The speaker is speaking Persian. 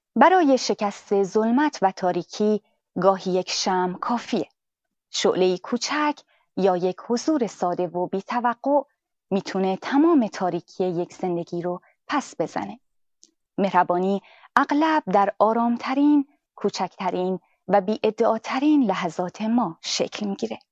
برای شکست ظلمت و تاریکی گاهی یک شمع کافیه. شعله‌ای کوچک یا یک حضور ساده و بی‌توقع میتونه تمام تاریکی یک زندگی رو پس بزنه. مهربانی اغلب در آرامترین، کوچکترین و بی‌ادعاترین لحظات ما شکل میگیره.